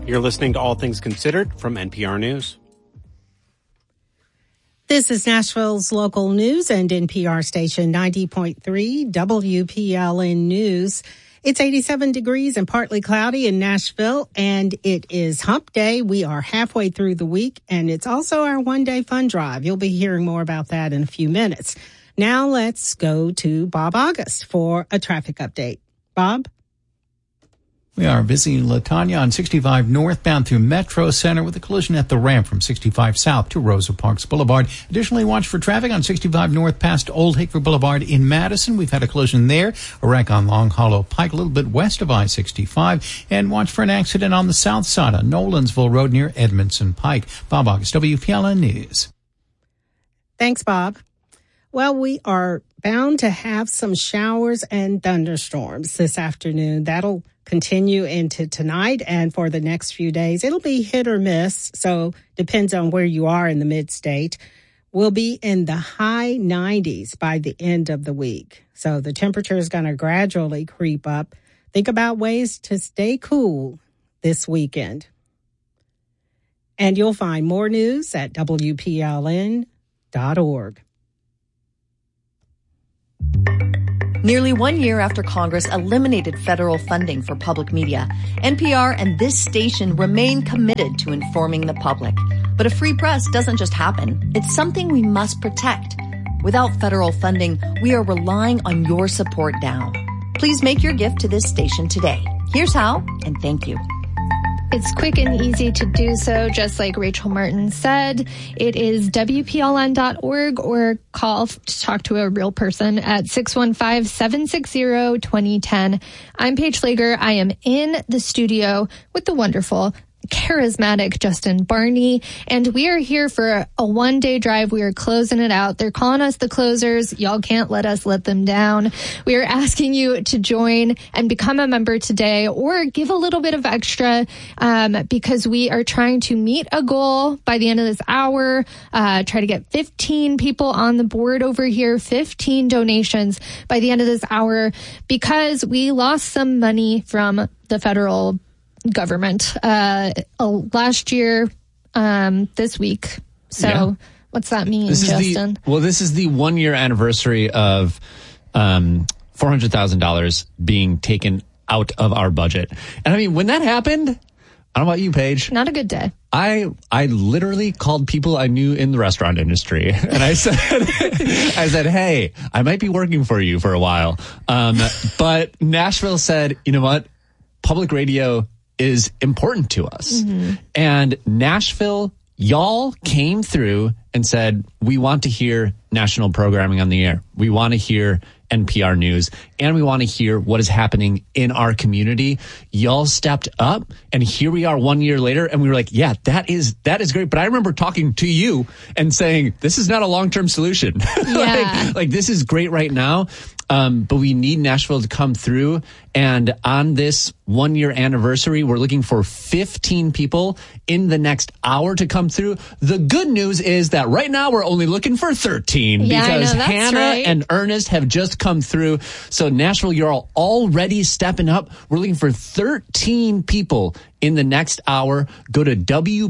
You're listening to All Things Considered from NPR News. This is Nashville's local news and NPR station 90.3 WPLN News. It's 87 degrees and partly cloudy in Nashville, and it is hump day. We are halfway through the week, and it's also our one-day fun drive. You'll be hearing more about that in a few minutes. Now let's go to Bob August for a traffic update. Bob? We are visiting LaTanya on 65 northbound through Metro Center with a collision at the ramp from 65 south to Rosa Parks Boulevard. Additionally, watch for traffic on 65 north past Old Hickory Boulevard in Madison. We've had a collision there. A wreck on Long Hollow Pike a little bit west of I-65. And watch for an accident on the south side on Nolensville Road near Edmondson Pike. Bob August, WPLN News. Thanks, Bob. Well, we are bound to have some showers and thunderstorms this afternoon. That'll continue into tonight and for the next few days. It'll be hit or miss, so depends on where you are in the mid-state. We'll be in the high 90s by the end of the week. So the temperature is going to gradually creep up. Think about ways to stay cool this weekend. And you'll find more news at WPLN.org. Nearly 1 year after Congress eliminated federal funding for public media, NPR and this station remain committed to informing the public. But a free press doesn't just happen. It's something we must protect. Without federal funding, we are relying on your support now. Please make your gift to this station today. Here's how, and thank you. It's quick and easy to do so, just like Rachel Martin said. It is WPLN.org or call to talk to a real person at 615-760-2010. I'm Paige Schlager. I am in the studio with the wonderful, charismatic Justin Barney, and we are here for a one-day drive. We are closing it out. They're calling us the closers. Y'all can't let us let them down. We are asking you to join and become a member today or give a little bit of extra because we are trying to meet a goal by the end of this hour, try to get 15 people on the board over here, 15 donations by the end of this hour because we lost some money from the federal government last year, this week. So yeah. What's that mean, Justin? This is the 1 year anniversary of $400,000 being taken out of our budget. And I mean, when that happened, I don't know about you, Paige. Not a good day. I literally called people I knew in the restaurant industry, and I said, hey, I might be working for you for a while. But Nashville said, you know what? Public radio is important to us. Mm-hmm. And Nashville, y'all came through and said, we want to hear national programming on the air. We want to hear NPR News, and we want to hear what is happening in our community. Y'all stepped up, and here we are 1 year later, and we were like, yeah, that is great. But I remember talking to you and saying, this is not a long-term solution. Yeah. like this is great right now. But we need Nashville to come through. And on this 1 year anniversary, we're looking for 15 people in the next hour to come through. The good news is that right now we're only looking for 13 because Hannah and Ernest have just come through. So Nashville, you're all already stepping up. We're looking for 13 people in the next hour. Go to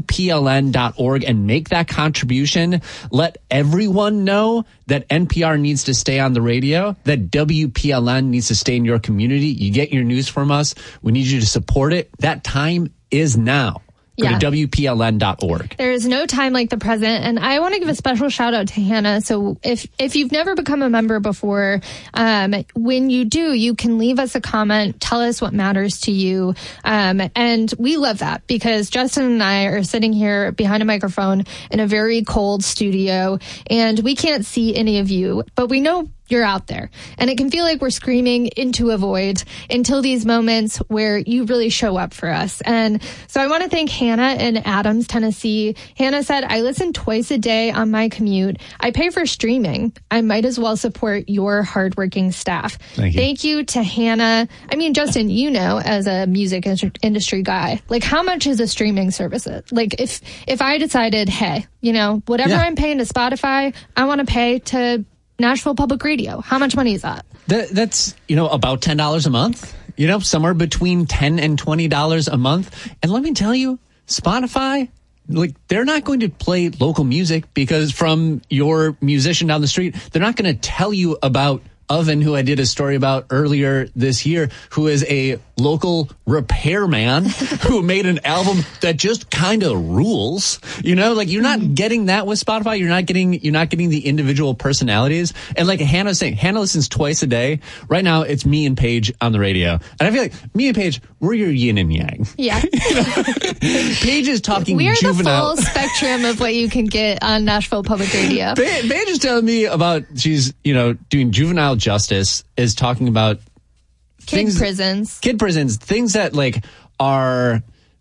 WPLN.org and make that contribution. Let everyone know that NPR needs to stay on the radio, that WPLN needs to stay in your community. You get your news from us. We need you to support it. That time is now. Go to WPLN.org. There is no time like the present. And I want to give a special shout out to Hannah. So if you've never become a member before, when you do, you can leave us a comment, tell us what matters to you. And we love that because Justin and I are sitting here behind a microphone in a very cold studio and we can't see any of you, but we know you're out there. And it can feel like we're screaming into a void until these moments where you really show up for us. And so I want to thank Hannah in Adams, Tennessee. Hannah said, I listen twice a day on my commute. I pay for streaming. I might as well support your hardworking staff. Thank you to Hannah. I mean, Justin, you know, as a music industry guy, like how much is a streaming service? Like if I decided, hey, you know, whatever I'm paying to Spotify, I want to pay to Nashville Public Radio. How much money is that? That's, you know, about $10 a month. somewhere between $10 and $20 a month. And let me tell you, Spotify, like, they're not going to play local music because from your musician down the street, they're not going to tell you about Oven, who I did a story about earlier this year, who is a local repairman who made an album that just kind of rules. Like, you're not getting that with Spotify. You're not getting the individual personalities. And like Hannah's saying, Hannah listens twice a day. Right now, it's me and Paige on the radio. And I feel like me and Paige, we're your yin and yang. Yeah. Paige is talking We're juvenile. the full spectrum of what you can get on Nashville Public Radio. Paige is telling me about, she's, doing juvenile justice, is talking about Kid prisons, things that like are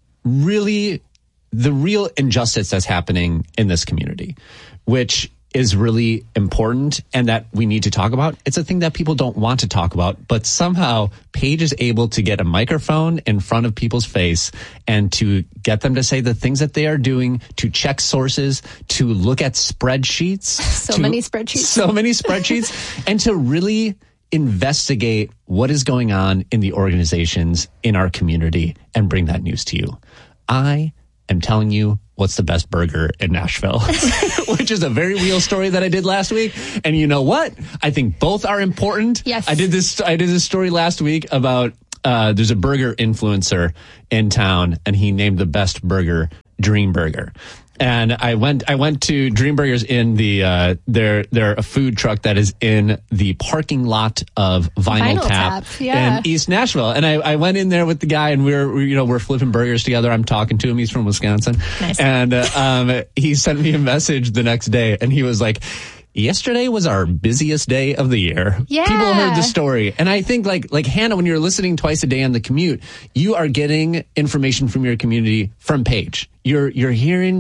really the real injustice that's happening in this community, which is really important and that we need to talk about. It's a thing that people don't want to talk about, but somehow Paige is able to get a microphone in front of people's face and to get them to say the things that they are doing, to check sources, to look at spreadsheets. So many spreadsheets. And to really investigate what is going on in the organizations in our community and bring that news to you. I am telling you what's the best burger in Nashville, which is a very real story that I did last week. And you know what? I think both are important. Yes. I did this story last week about there's a burger influencer in town, and he named the best burger Dream Burger. And I went to Dream Burgers in the they're a food truck that is in the parking lot of Vinyl Tap in East Nashville. And I went in there with the guy, and we're flipping burgers together. I'm talking to him. He's from Wisconsin. Nice. And he sent me a message the next day, and he was like, yesterday was our busiest day of the year. Yeah. People heard the story. And I think like Hannah, when you're listening twice a day on the commute, you are getting information from your community from Paige. You're hearing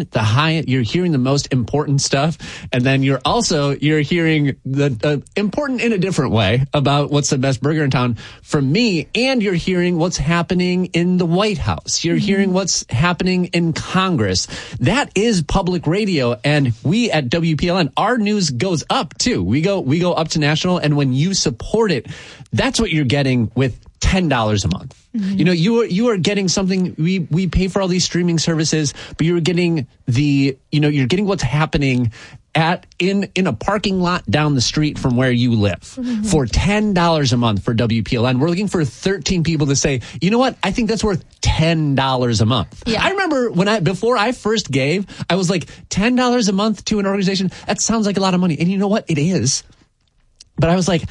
the most important stuff. And then you're hearing the important in a different way about what's the best burger in town from me. And you're hearing what's happening in the White House. You're hearing what's happening in Congress. That is public radio. And we at WPLN, our news goes up too. We go up to national. And when you support it, that's what you're getting with $10 a month. You are getting something. We pay for all these streaming services, but you're getting you're getting what's happening in a parking lot down the street from where you live for $10 a month for WPLN. We're looking for 13 people to say, you know what? I think that's worth $10 a month. Yeah. I remember before I first gave, I was like, $10 a month to an organization. That sounds like a lot of money. And you know what? It is. But I was like,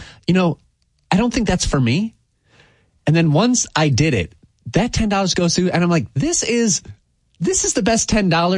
I don't think that's for me. And then once I did it, that $10 goes through, and I'm like, this is the best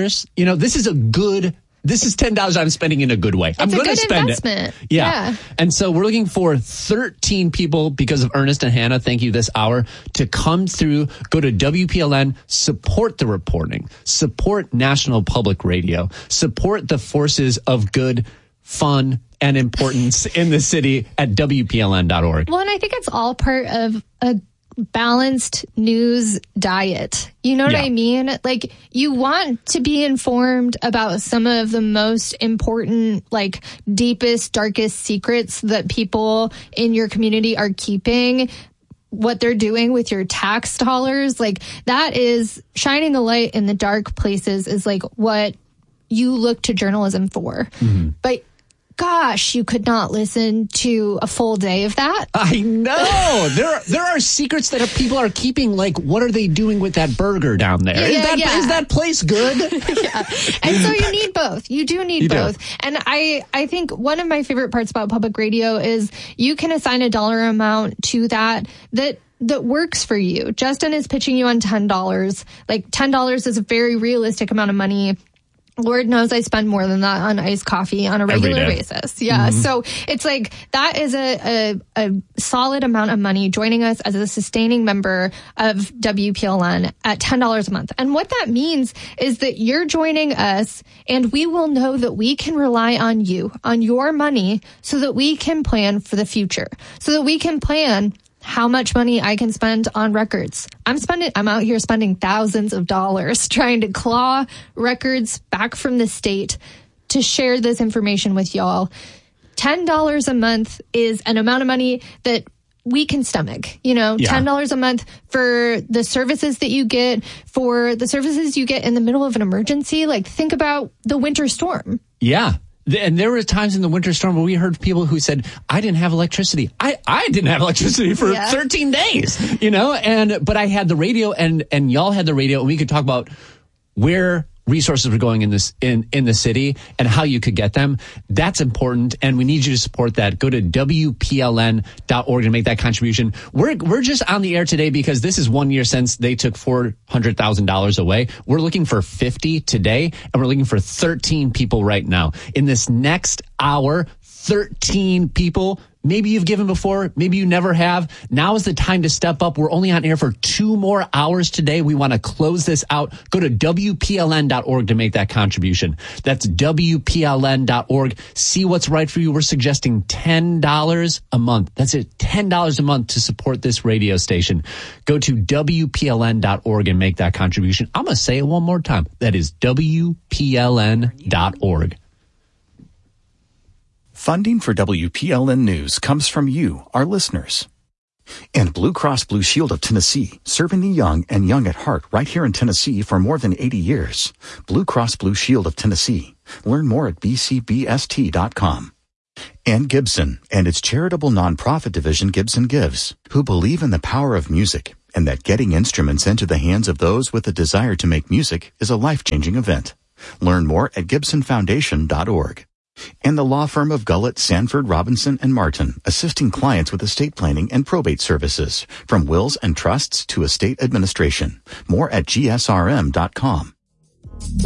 $10. This is $10 I'm spending in a good way. I'm going to spend investment. it. Yeah. And so we're looking for 13 people because of Ernest and Hannah. Thank you this hour to come through. Go to WPLN, support the reporting, support National Public Radio, support the forces of good, fun, and importance in the city at WPLN.org. Well, and I think it's all part of a balanced news diet. You know what I mean? Like, you want to be informed about some of the most important, like, deepest, darkest secrets that people in your community are keeping, what they're doing with your tax dollars. Like, that is shining a light in the dark places is like what you look to journalism for. But gosh, you could not listen to a full day of that. I know. There are secrets that people are keeping, like, what are they doing with that burger down there? Is that place good? Yeah. And so you need both. You do need both. And I think one of my favorite parts about public radio is you can assign a dollar amount to that works for you. Justin is pitching you on $10. Like, $10 is a very realistic amount of money. Lord knows I spend more than that on iced coffee on a regular basis. Yeah. So it's like that is a solid amount of money joining us as a sustaining member of WPLN at $10 a month. And what that means is that you're joining us and we will know that we can rely on you, on your money, so that we can plan for the future, so that we can plan how much money I can spend on records. I'm out here spending thousands of dollars trying to claw records back from the state to share this information with y'all. $10 a month is an amount of money that we can stomach, $10 a month for the services that you get, for the services you get in the middle of an emergency. Like, think about the winter storm. Yeah. And there were times in the winter storm where we heard people who said, I didn't have electricity. I didn't have electricity for 13 days, but I had the radio and y'all had the radio, and we could talk about where resources were going in the city and how you could get them. That's important, and we need you to support that. Go to WPLN.org to make that contribution. We're just on the air today because this is 1 year since they took $400,000 away. We're looking for 50 today, and we're looking for 13 people right now. In this next hour, 13 people. Maybe you've given before. Maybe you never have. Now is the time to step up. We're only on air for 2 more hours today. We want to close this out. Go to WPLN.org to make that contribution. That's WPLN.org. See what's right for you. We're suggesting $10 a month. That's it. $10 a month to support this radio station. Go to WPLN.org and make that contribution. I'm going to say it one more time. That is WPLN.org. Funding for WPLN News comes from you, our listeners. And Blue Cross Blue Shield of Tennessee, serving the young and young at heart right here in Tennessee for more than 80 years. Blue Cross Blue Shield of Tennessee. Learn more at bcbst.com. And Gibson and its charitable nonprofit division Gibson Gives, who believe in the power of music and that getting instruments into the hands of those with a desire to make music is a life-changing event. Learn more at gibsonfoundation.org. And the law firm of Gullett, Sanford, Robinson, and Martin, assisting clients with estate planning and probate services, from wills and trusts to estate administration. More at gsrm.com.